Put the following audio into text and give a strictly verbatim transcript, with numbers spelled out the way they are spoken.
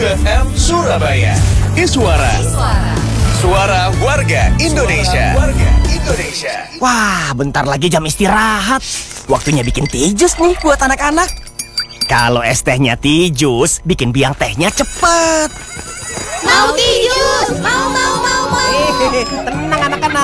tujuh F M Surabaya. Iswara. Suara warga Indonesia. Suara warga Indonesia. Wah, bentar lagi jam istirahat. Waktunya bikin tijus nih buat anak-anak. Kalau es tehnya tijus, bikin biang tehnya cepet. Mau tijus, mau mau mau mau. Hehehe, tenang anak-anak.